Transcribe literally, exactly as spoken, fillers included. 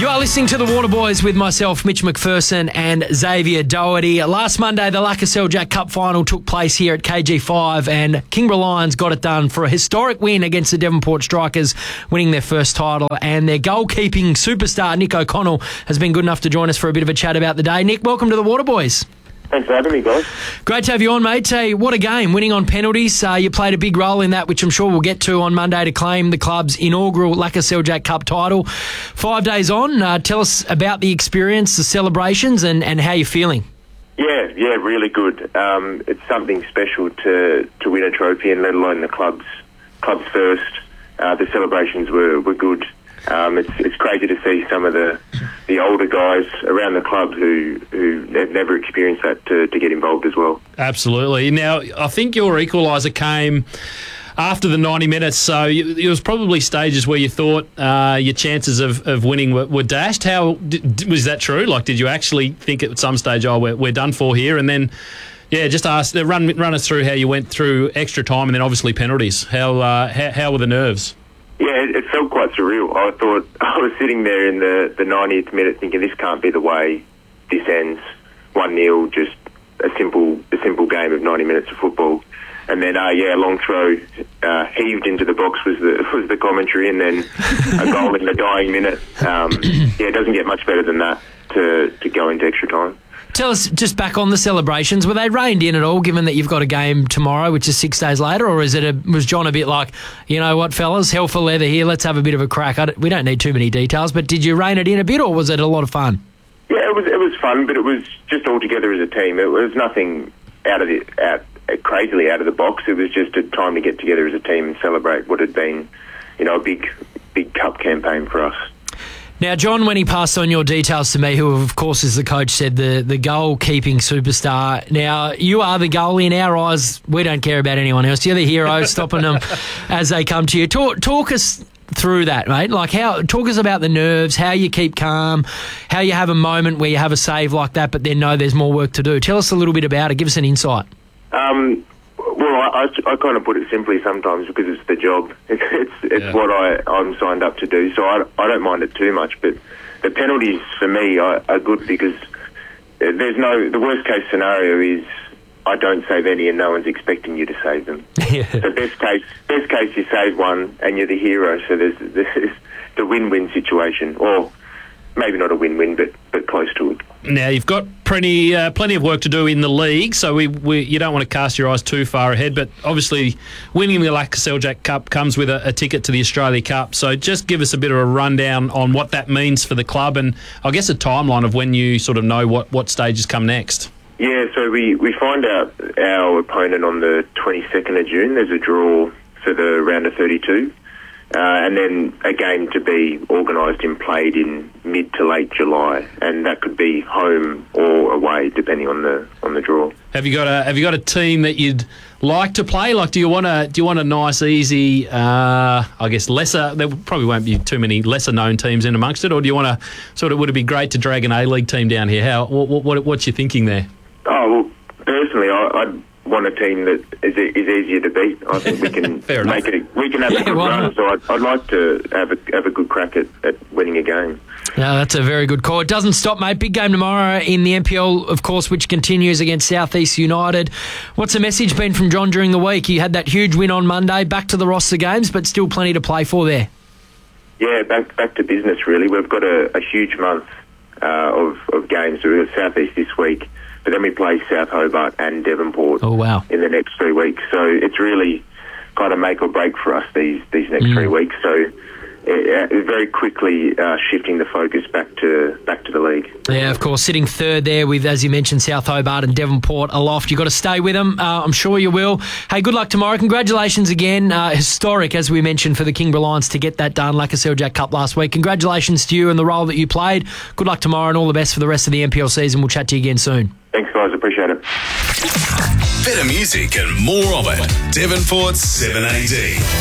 You are listening to The Waterboys with myself, Mitch McPherson and Xavier Doherty. Last Monday, the Lacazette Jack Cup final took place here at K G five and Kingborough Lions got it done for a historic win against the Devonport Strikers, winning their first title. And their goalkeeping superstar, Nick O'Connell, has been good enough to join us for a bit of a chat about the day. Nick, welcome to The Waterboys. Thanks for having me, guys. Great to have you on, mate. Hey, what a game, winning on penalties. Uh, you played a big role in that, which I'm sure we'll get to on Monday to claim the club's inaugural Lacazette Jack Cup title. Five days on, uh, tell us about the experience, the celebrations, and, and how you're feeling. Yeah, yeah, really good. Um, it's something special to, to win a trophy, and let alone the club's club's first. Uh, the celebrations were, were good. Um, it's it's crazy to see some of the the older guys around the club who who have never experienced that to, to get involved as well. Absolutely. Now, I think your equaliser came after the ninety minutes, so you, there was probably stages where you thought uh, your chances of, of winning were, were dashed. How d- was that true? Like, did you actually think at some stage, oh, we're, we're done for here? And then, yeah, just ask, run run us through how you went through extra time and then obviously penalties. How uh, how, how were the nerves? Yeah, it, it felt quite surreal. I thought I was sitting there in the, the ninetieth minute thinking this can't be the way this ends. one nil, just a simple a simple game of ninety minutes of football. And then, uh, yeah, a long throw uh, heaved into the box was the was the commentary, and then a goal in the dying minute. Um, yeah, it doesn't get much better than that to, to go into extra time. Tell us, just back on the celebrations, were they reined in at all, given that you've got a game tomorrow, which is six days later, or is it a, was John a bit like, you know what, fellas, hell for leather here, let's have a bit of a crack? I don't, we don't need too many details, but did you rein it in a bit, or was it a lot of fun? Yeah, it was it was fun, but it was just all together as a team. It was nothing out of the out crazily out of the box. It was just a time to get together as a team and celebrate what had been, you know, a big big cup campaign for us. Now, John, when he passed on your details to me, who of course, as the coach said, the, the goal-keeping superstar. Now, you are the goalie in our eyes. We don't care about anyone else. You're the hero, stopping them as they come to you. Talk, talk us through that, mate. Like, how? Talk us about the nerves, how you keep calm, how you have a moment where you have a save like that, but then know there's more work to do. Tell us a little bit about it. Give us an insight. Um, well, I, I, I kind of put it simply sometimes because it's the job. It's it's, it's yeah. what I, I'm signed up to do, so I, I don't mind it too much. But the penalties for me are, are good because there's no... The worst case scenario is I don't save any and no one's expecting you to save them. Yeah. So best case, best case you save one and you're the hero, so there's, there's the win-win situation. Or maybe not a win-win, but, but close to it. Now, you've got plenty uh, plenty of work to do in the league, so we, we you don't want to cast your eyes too far ahead, but obviously winning the Lacazette Jack Cup comes with a, a ticket to the Australia Cup, so just give us a bit of a rundown on what that means for the club and I guess a timeline of when you sort of know what, what stages come next. Yeah, so we, we find out our opponent on the twenty-second of June. There's a draw for the round of thirty-two. Uh, and then a game to be organised and played in mid to late July, and that could be home or away, depending on the on the draw. Have you got a Have you got a team that you'd like to play? Like, do you want a Do you want a nice, easy? Uh, I guess lesser. There probably won't be too many lesser known teams in amongst it, or do you want to sort of? Would it be great to drag an A League team down here? How? What, what What's your thinking there? Oh well, personally, I, I'd want a team that is, is easier to beat. I think we can make it. We can have yeah, a good well, run. So I'd, I'd like to have a have a good crack at, at winning a game. No, that's a very good call. It doesn't stop, mate. Big game tomorrow in the N P L, of course, which continues against South East United. What's the message been from John during the week? You had that huge win on Monday, back to the roster games, but still plenty to play for there. Yeah, back back to business. Really, we've got a, a huge month uh, of of games. So we've got South East this week. But then we play South Hobart and Devonport oh, wow. in the next three weeks. So it's really kind of make or break for us these, these next mm. three weeks. So it, it very quickly uh, shifting the focus back to back to the league. Yeah, of course, sitting third there with, as you mentioned, South Hobart and Devonport aloft. You've got to stay with them. Uh, I'm sure you will. Hey, good luck tomorrow. Congratulations again. Uh, historic, as we mentioned, for the Kingborough Lions to get that done. Lacazette Jack Cup last week. Congratulations to you and the role that you played. Good luck tomorrow and all the best for the rest of the N P L season. We'll chat to you again soon. Thanks, guys. Appreciate it. Better music and more of it. Devonport's seven A D.